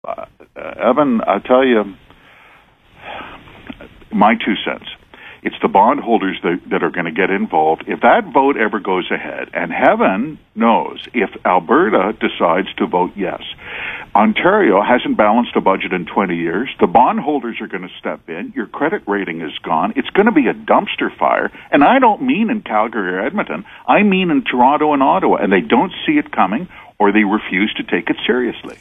Evan, I'll tell you my 2 cents. It's the bondholders that are going to get involved. If that vote ever goes ahead, and heaven knows if Alberta decides to vote yes, Ontario hasn't balanced a budget in 20 years. The bondholders are going to step in. Your credit rating is gone. It's going to be a dumpster fire. And I don't mean in Calgary or Edmonton. I mean in Toronto and Ottawa. And they don't see it coming, or they refuse to take it seriously.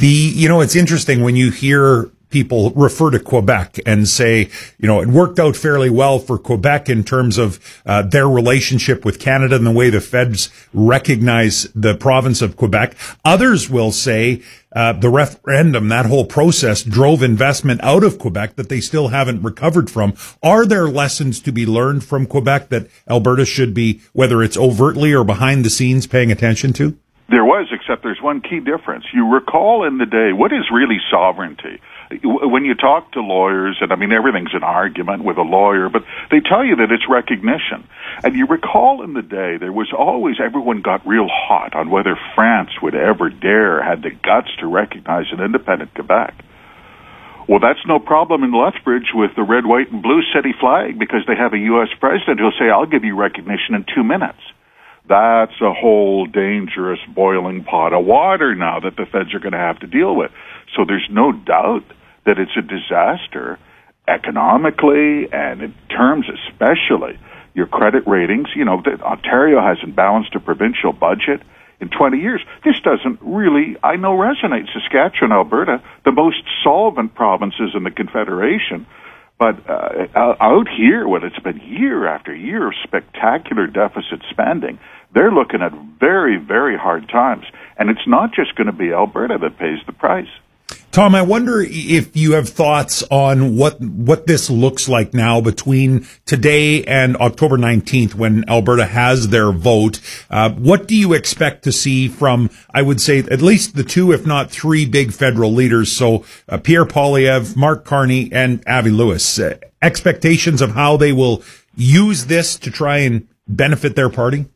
It's interesting when you hear people refer to Quebec and say, it worked out fairly well for Quebec in terms of their relationship with Canada and the way the feds recognize the province of Quebec. Others will say the referendum, that whole process, drove investment out of Quebec that they still haven't recovered from. Are there lessons to be learned from Quebec that Alberta should be, whether it's overtly or behind the scenes, paying attention to? There was, except there's one key difference. You recall in the day, what is really sovereignty? When you talk to lawyers, and everything's an argument with a lawyer, but they tell you that it's recognition. And you recall in the day, there was always, everyone got real hot on whether France would ever had the guts to recognize an independent Quebec. Well, that's no problem in Lethbridge with the red, white, and blue city flag, because they have a U.S. president who'll say, I'll give you recognition in 2 minutes. That's a whole dangerous boiling pot of water now that the feds are going to have to deal with. So there's no doubt that it's a disaster economically and in terms especially your credit ratings. Ontario hasn't balanced a provincial budget in 20 years. This doesn't really, I know, resonate. Saskatchewan, Alberta, the most solvent provinces in the Confederation. But out here, when it's been year after year of spectacular deficit spending, they're looking at very, very hard times. And it's not just going to be Alberta that pays the price. Tom, I wonder if you have thoughts on what this looks like now between today and October 19th when Alberta has their vote. What do you expect to see from, I would say, at least the 2, if not 3 big federal leaders? So Pierre Poilievre, Mark Carney, and Avi Lewis. Expectations of how they will use this to try and benefit their party?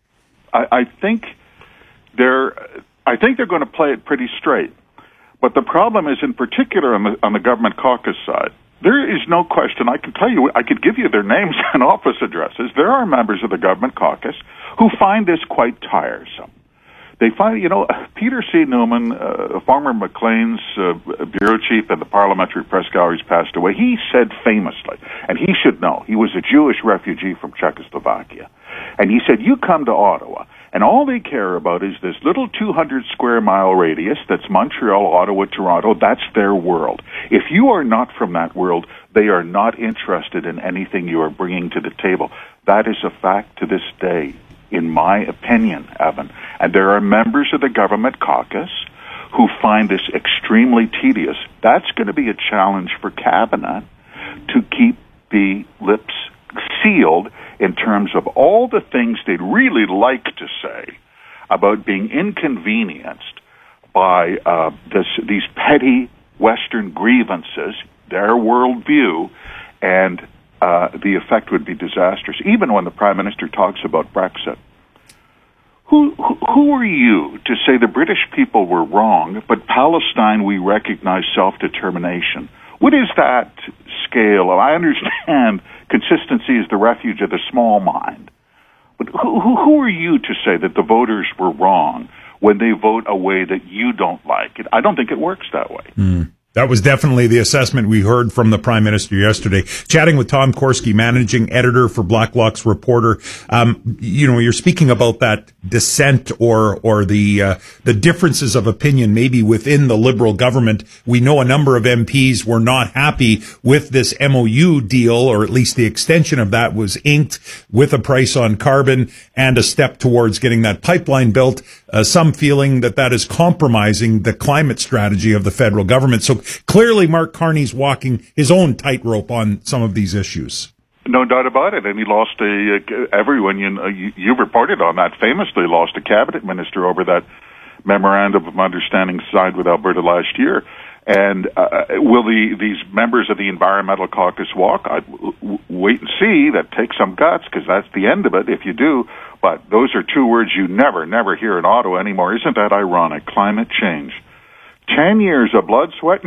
I think they're going to play it pretty straight. But the problem is, in particular, on the government caucus side, there is no question. I can tell you, I could give you their names and office addresses. There are members of the government caucus who find this quite tiresome. They find, Peter C. Newman, former Maclean's bureau chief at the Parliamentary Press Galleries, passed away. He said famously, and he should know, he was a Jewish refugee from Czechoslovakia. And he said, you come to Ottawa, and all they care about is this little 200-square-mile radius that's Montreal, Ottawa, Toronto. That's their world. If you are not from that world, they are not interested in anything you are bringing to the table. That is a fact to this day, in my opinion, Evan. And there are members of the government caucus who find this extremely tedious. That's going to be a challenge for Cabinet to keep the lips sealed in terms of all the things they'd really like to say about being inconvenienced by these petty Western grievances, their worldview, and the effect would be disastrous. Even when the Prime Minister talks about Brexit, who are you to say the British people were wrong, but Palestine we recognize self-determination? What is that scale? I understand consistency is the refuge of the small mind. But who are you to say that the voters were wrong when they vote a way that you don't like? I don't think it works that way. That was definitely the assessment we heard from the Prime Minister yesterday. Chatting with Tom Korski, managing editor for Blacklock's Reporter. You're speaking about that dissent or the differences of opinion maybe within the Liberal government. We know a number of MPs were not happy with this MOU deal, or at least the extension of that was inked with a price on carbon and a step towards getting that pipeline built. Some feeling that is compromising the climate strategy of the federal government. So clearly Mark Carney's walking his own tightrope on some of these issues. No doubt about it. And he lost everyone, you reported on that, famously lost a cabinet minister over that memorandum of understanding signed with Alberta last year. And will these members of the Environmental Caucus walk? I'd wait and see. That takes some guts, because that's the end of it if you do. But those are two words you never hear in Ottawa anymore. Isn't that ironic? Climate change. 10 years of blood, sweat,